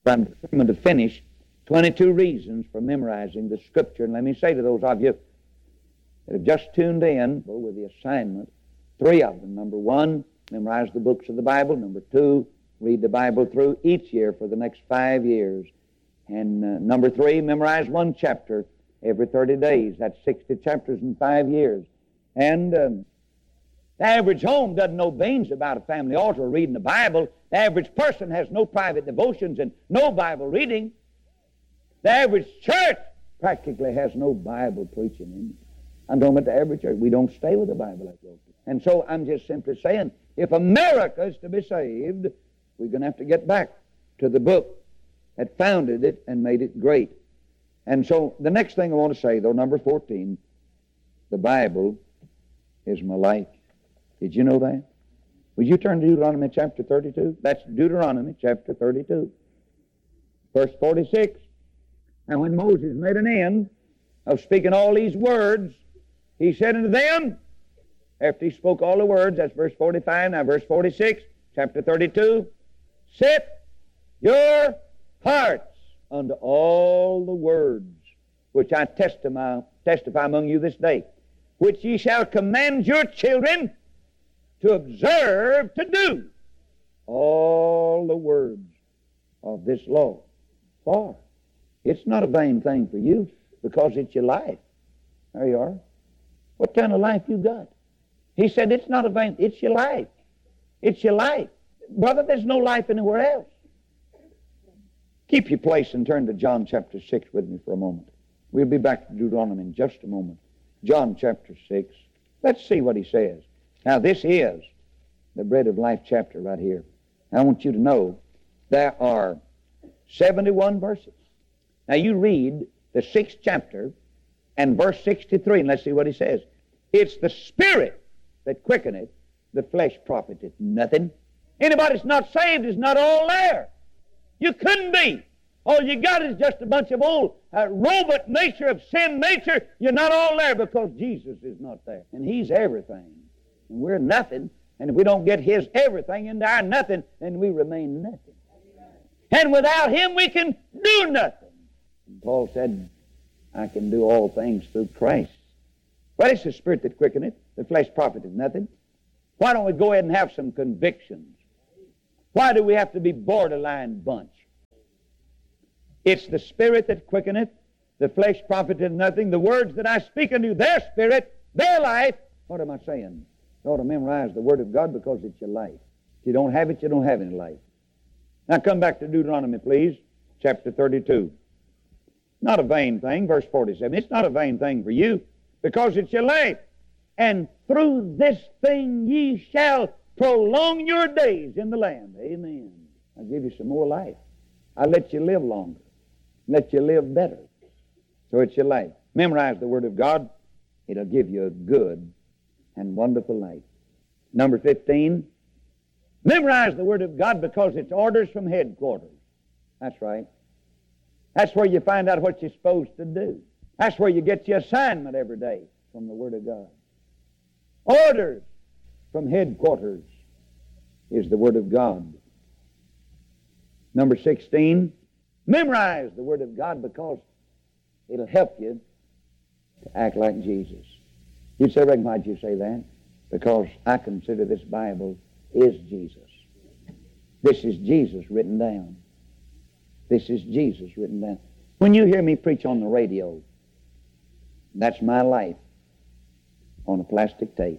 I'm determined to finish 22 reasons for memorizing the Scripture. And let me say to those of you that have just tuned in with the assignment, 3 of them. Number 1, memorize the books of the Bible. Number 2, read the Bible through each year for the next 5 years. And number 3, memorize 1 chapter every 30 days. That's 60 chapters in 5 years. And the average home doesn't know beans about a family altar or reading the Bible. The average person has no private devotions and no Bible reading. The average church practically has no Bible preaching in it. I'm talking about the average church. We don't stay with the Bible like that. And so I'm just simply saying, if America is to be saved, we're going to have to get back to the book that founded it and made it great. And so the next thing I want to say, though, number 14, the Bible is my life. Did you know that? Would you turn to Deuteronomy chapter 32? That's Deuteronomy chapter 32. Verse 46. And when Moses made an end of speaking all these words, he said unto them, after he spoke all the words, that's verse 45, now verse 46, chapter 32, set your hearts unto all the words which I testify among you this day, which ye shall command your children to observe to do all the words of this law. For it's not a vain thing for you, because it's your life. There you are. What kind of life you got? He said it's not a vain, it's your life. It's your life. Brother, there's no life anywhere else. Keep your place and turn to John chapter 6 with me for a moment. We'll be back to Deuteronomy in just a moment. John chapter 6. Let's see what he says. Now, this is the Bread of Life chapter right here. I want you to know there are 71 verses. Now, you read the 6th chapter and verse 63, and let's see what he says. It's the Spirit that quickeneth, the flesh profiteth nothing. Anybody that's not saved is not all there. You couldn't be. All you got is just a bunch of old robot nature of sin nature. You're not all there because Jesus is not there. And He's everything. And we're nothing. And if we don't get His everything into our nothing, then we remain nothing. And without Him we can do nothing. And Paul said, I can do all things through Christ. But it's the Spirit that quickeneth, the flesh profiteth nothing. Why don't we go ahead and have some convictions? Why do we have to be borderline bunch? It's the Spirit that quickeneth, the flesh profiteth nothing. The words that I speak unto you, their spirit, their life. What am I saying? You ought to memorize the Word of God because it's your life. If you don't have it, you don't have any life. Now come back to Deuteronomy, please, chapter 32. Not a vain thing, verse 47. It's not a vain thing for you because it's your life. And through this thing ye shall prolong your days in the land. Amen. I'll give you some more life. I'll let you live longer. Let you live better. So it's your life. Memorize the Word of God. It'll give you a good and wonderful life. Number 15, memorize the Word of God because it's orders from headquarters. That's right. That's where you find out what you're supposed to do. That's where you get your assignment every day from the Word of God. Orders from headquarters is the Word of God. Number 16, memorize the Word of God because it'll help you to act like Jesus. You'd say, Reverend, why'd you say that? Because I consider this Bible is Jesus. This is Jesus written down. This is Jesus written down. When you hear me preach on the radio, that's my life on a plastic tape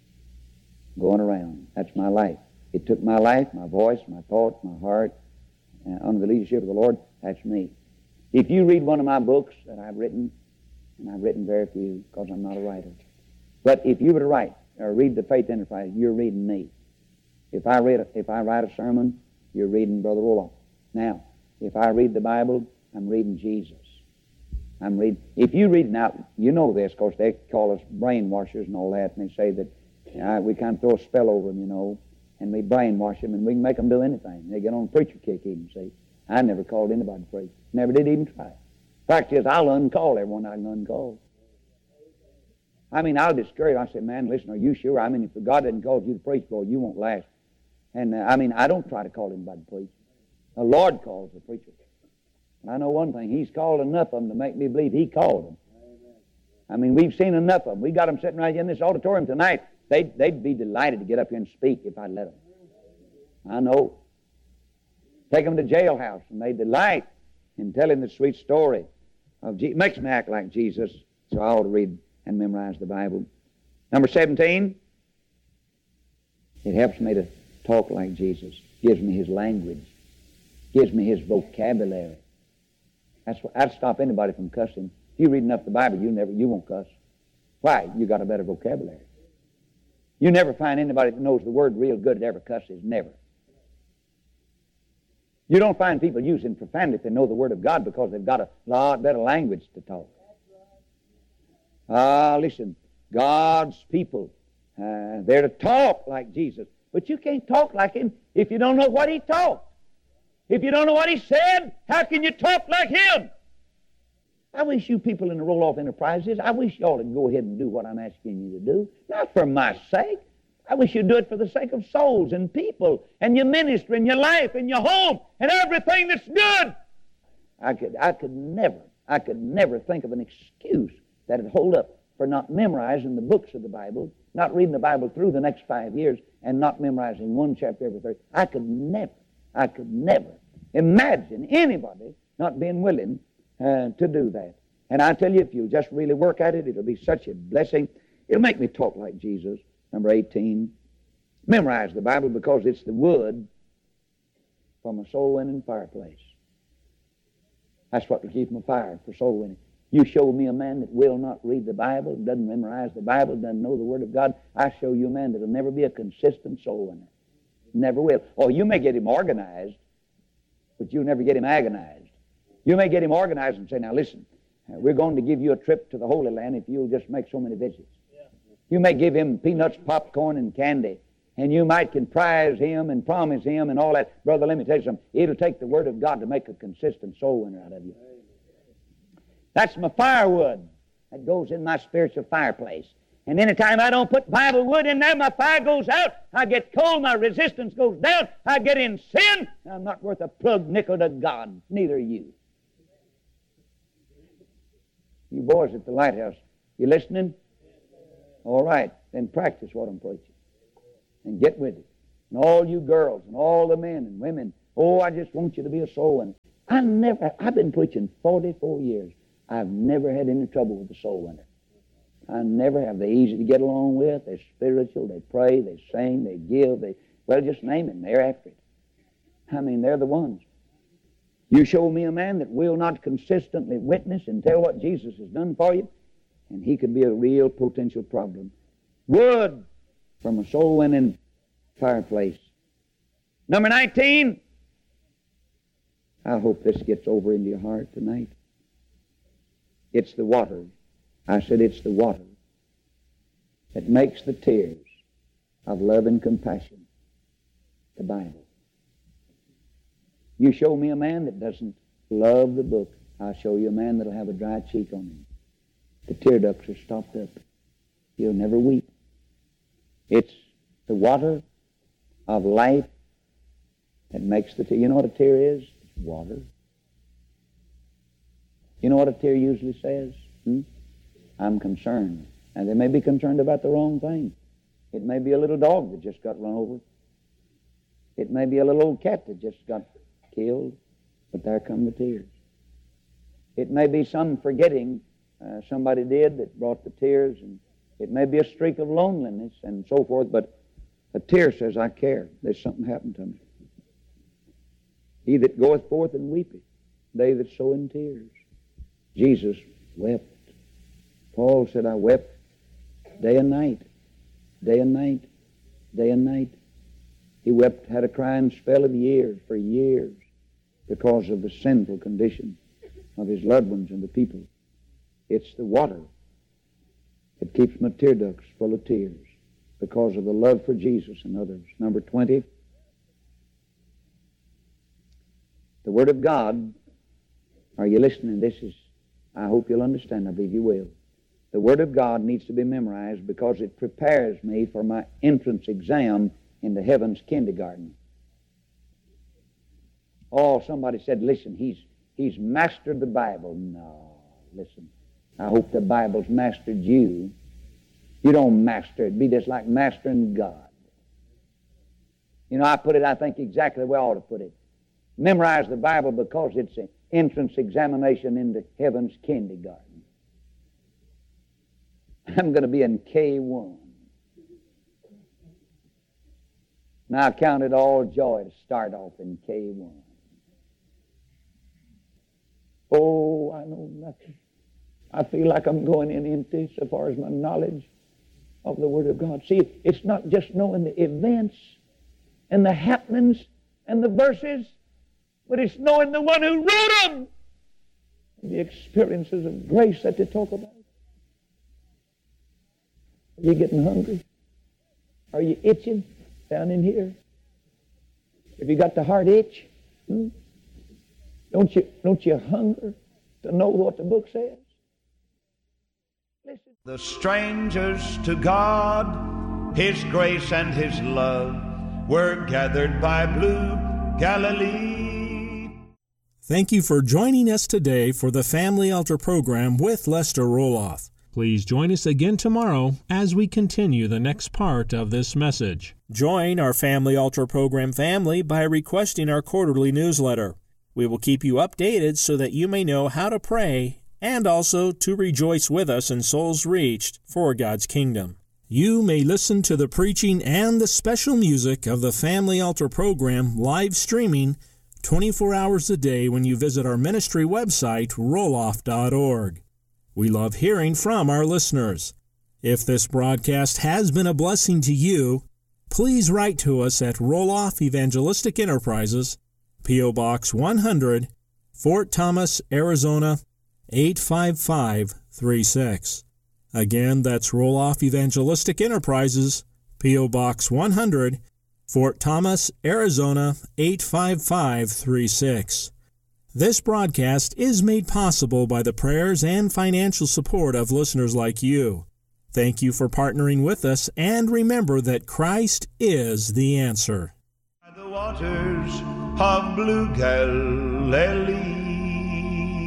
going around. That's my life. It took my life, my voice, my thoughts, my heart, under the leadership of the Lord. That's me. If you read one of my books that I've written, and I've written very few because I'm not a writer, but if you were to write or read the Faith Enterprise, you're reading me. If I write a sermon, you're reading Brother Roloff. Now, if I read the Bible, I'm reading Jesus. If you read, now, you know this, of course, they call us brainwashers and all that, and they say that we kind of throw a spell over them, you know, and we brainwash them, and we can make them do anything. They get on a preacher kick even, see. I never called anybody to preach. Never did even try. Fact is, I'll uncall everyone I can uncall. I mean, I'll discourage. I say, man, listen, are you sure? I mean, if God didn't call you to preach, boy, you won't last. And, I mean, I don't try to call anybody to preach. The Lord calls the preachers. And I know one thing, He's called enough of them to make me believe He called them. I mean, we've seen enough of them. We got them sitting right here in this auditorium tonight. They'd be delighted to get up here and speak if I'd let them. I know. Take them to jailhouse, and they delight in telling the sweet story of Jesus. It makes me act like Jesus, so I ought to read and memorize the Bible. Number 17, it helps me to talk like Jesus. Gives me His language. Gives me His vocabulary. I'd stop anybody from cussing. If you read enough of the Bible, you won't cuss. Why? You got a better vocabulary. You never find anybody that knows the Word real good that ever cusses. Never. You don't find people using profanity if they know the Word of God because they've got a lot better language to talk. Listen, God's people, they're to talk like Jesus. But you can't talk like Him if you don't know what He taught. If you don't know what He said, how can you talk like Him? I wish you people in the roll-off enterprises, I wish you all would go ahead and do what I'm asking you to do. Not for my sake. I wish you'd do it for the sake of souls and people and your ministry and your life and your home and everything that's good. I could never think of an excuse that would hold up for not memorizing the books of the Bible, not reading the Bible through the next 5 years, and not memorizing one chapter every 30. I could never imagine anybody not being willing to do that. And I tell you, if you just really work at it, it'll be such a blessing. It'll make me talk like Jesus. Number 18, memorize the Bible because it's the wood from a soul-winning fireplace. That's what will keep them afire for soul winning. You show me a man that will not read the Bible, doesn't memorize the Bible, doesn't know the Word of God, I show you a man that will never be a consistent soul winner. Never will. Oh, you may get him organized, but you'll never get him agonized. You may get him organized and say, now listen, we're going to give you a trip to the Holy Land if you'll just make so many visits. You may give him peanuts, popcorn, and candy, and you might comprise him and promise him and all that. Brother, let me tell you something. It'll take the Word of God to make a consistent soul winner out of you. That's my firewood that goes in my spiritual fireplace. And anytime I don't put Bible wood in there, my fire goes out. I get cold, my resistance goes down. I get in sin. I'm not worth a plug nickel to God. Neither are you. You boys at the lighthouse, you listening? All right, then practice what I'm preaching. And get with it. And all you girls and all the men and women, oh, I just want you to be a soul winner. I've been preaching 44 years. I've never had any trouble with the soul winner. I never have. They're easy to get along with. They're spiritual. They pray. They sing. They give. Well, just name it. They're after it. I mean, they're the ones. You show me a man that will not consistently witness and tell what Jesus has done for you, and he could be a real potential problem. Wood from a soul-winning fireplace. Number 19. I hope this gets over into your heart tonight. It's the water. I said it's the water that makes the tears of love and compassion. The Bible. You show me a man that doesn't love the book, I'll show you a man that'll have a dry cheek on him. The tear ducts are stopped up. He'll never weep. It's the water of life that makes the tear. You know what a tear is? It's water. You know what a tear usually says? I'm concerned. And they may be concerned about the wrong thing. It may be a little dog that just got run over. It may be a little old cat that just got killed. But there come the tears. It may be some forgetting somebody did that brought the tears. And it may be a streak of loneliness and so forth. But a tear says, I care. There's something happened to me. He that goeth forth and weepeth, they that sow in tears. Jesus wept. Paul said, I wept day and night, day and night, day and night. He wept, had a crying spell of years, for years, because of the sinful condition of his loved ones and the people. It's the water that keeps my tear ducts full of tears because of the love for Jesus and others. Number 20, the Word of God. Are you listening? I hope you'll understand. I believe you will. The Word of God needs to be memorized because it prepares me for my entrance exam into heaven's kindergarten. Oh, somebody said, listen, he's mastered the Bible. No, listen. I hope the Bible's mastered you. You don't master it. It'd be just like mastering God. You know, I put it, I think, exactly the way I ought to put it. Memorize the Bible because it's an entrance examination into heaven's kindergarten. I'm going to be in K1. Now I count it all joy to start off in K1. Oh, I know nothing. I feel like I'm going in empty so far as my knowledge of the Word of God. See, it's not just knowing the events and the happenings and the verses, but it's knowing the one who wrote them. The experiences of grace that they talk about. Are you getting hungry? Are you itching down in here? Have you got the heart itch? Don't you hunger to know what the book says? Listen. The strangers to God, His grace and His love were gathered by blue Galilee. Thank you for joining us today for the Family Altar program with Lester Roloff. Please join us again tomorrow as we continue the next part of this message. Join our Family Altar program family by requesting our quarterly newsletter. We will keep you updated so that you may know how to pray and also to rejoice with us in souls reached for God's kingdom. You may listen to the preaching and the special music of the Family Altar program live streaming 24 hours a day when you visit our ministry website, roloff.org. We love hearing from our listeners. If this broadcast has been a blessing to you, please write to us at Roloff Evangelistic Enterprises, P.O. Box 100, Fort Thomas, Arizona, 85536. Again, that's Roloff Evangelistic Enterprises, P.O. Box 100, Fort Thomas, Arizona, 85536. This broadcast is made possible by the prayers and financial support of listeners like you. Thank you for partnering with us, and remember that Christ is the answer. The waters of blue Galilee,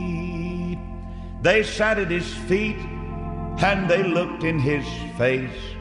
they sat at His feet and they looked in His face.